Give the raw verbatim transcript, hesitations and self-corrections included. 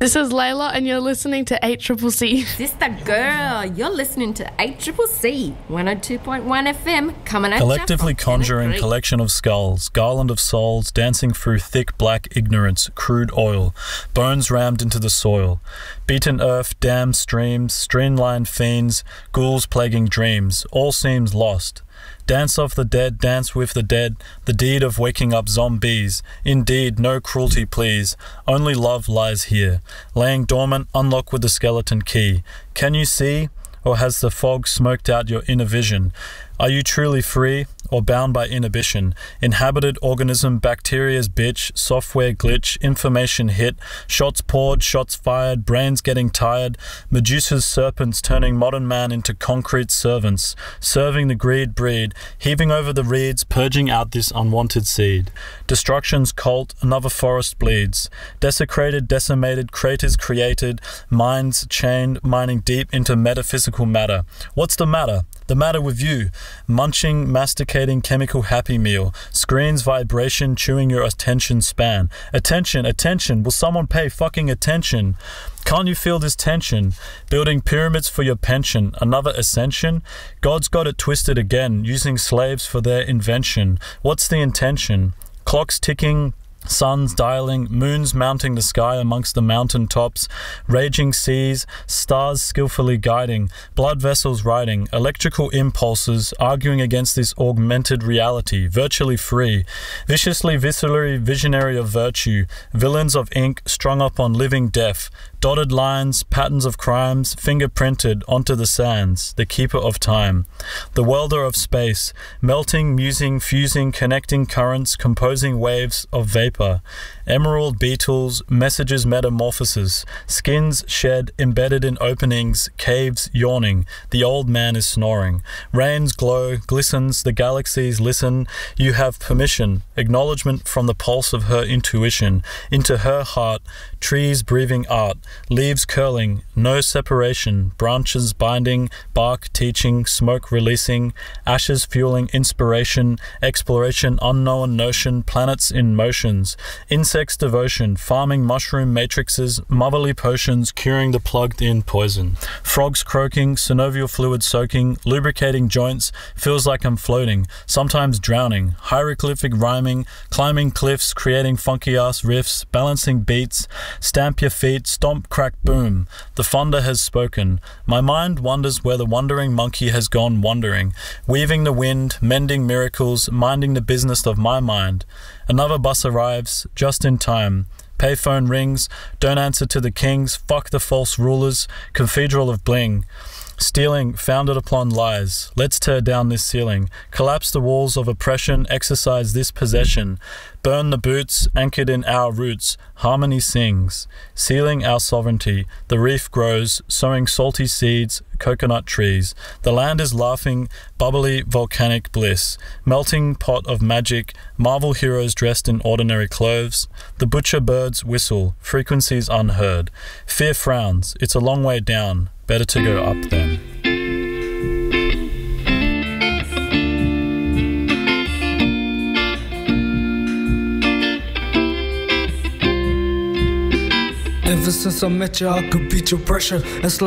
This is Layla, and you're listening to eight C C C. Sister girl, you're listening to eight C C C, one oh two point one F M, coming at Collectively you from conjuring Tennessee. collection of skulls, garland of souls dancing through thick black ignorance, crude oil, bones rammed into the soil, beaten earth, damned streams, streamlined fiends, ghouls plaguing dreams, all seems lost. Dance of the dead, dance with the dead, the deed of waking up zombies. Indeed, no cruelty please, only love lies here. Laying dormant, unlock with the skeleton key. Can you see? Or has the fog smoked out your inner vision? Are you truly free, or bound by inhibition? Inhabited organism, bacteria's bitch, software glitch, information hit, shots poured, shots fired, brains getting tired, Medusa's serpents turning modern man into concrete servants, serving the greed breed, heaving over the reeds, purging out this unwanted seed. Destruction's cult, another forest bleeds, desecrated, decimated, craters created, minds chained, mining deep into metaphysical matter. What's the matter? The matter with you? Munching, masticating, chemical happy meal. Screens, vibration, chewing your attention span. Attention, attention, will someone pay fucking attention? Can't you feel this tension? Building pyramids for your pension, another ascension? God's got it twisted again, using slaves for their invention. What's the intention? Clocks ticking, suns dialing, moons mounting the sky amongst the mountain tops, raging seas, stars skillfully guiding, blood vessels riding, electrical impulses arguing against this augmented reality, virtually free, viciously viscerally visionary of virtue, villains of ink strung up on living death, dotted lines, patterns of crimes, fingerprinted onto the sands, the keeper of time, the welder of space, melting, musing, fusing, connecting currents, composing waves of vapor, emerald beetles, messages metamorphosis, skins shed, embedded in openings, caves yawning, the old man is snoring, rains glow, glistens, the galaxies listen, you have permission, acknowledgement from the pulse of her intuition, into her heart, trees breathing art, leaves curling, no separation, branches binding, bark teaching, smoke releasing, ashes fueling inspiration, exploration, unknown notion, planets in motions, insects devotion, farming mushroom matrices, motherly potions, curing the plugged-in poison, frogs croaking, synovial fluid soaking, lubricating joints, feels like I'm floating, sometimes drowning, hieroglyphic rhyming, climbing cliffs, creating funky-ass riffs, balancing beats, stamp your feet, stomp, crack, boom. The thunder has spoken. My mind wonders where the wandering monkey has gone wandering, weaving the wind, mending miracles, minding the business of my mind. Another bus arrives, just in time. Payphone rings, don't answer to the kings, fuck the false rulers, cathedral of bling. Stealing, founded upon lies. Let's tear down this ceiling. Collapse the walls of oppression, exercise this possession. Burn the boots, anchored in our roots. Harmony sings. Sealing our sovereignty. The reef grows, sowing salty seeds, coconut trees. The land is laughing, bubbly, volcanic bliss. Melting pot of magic, Marvel heroes dressed in ordinary clothes. The butcher birds whistle, frequencies unheard. Fear frowns, it's a long way down. Better to go up then. Ever since I met you, I could beat your pressure. It's like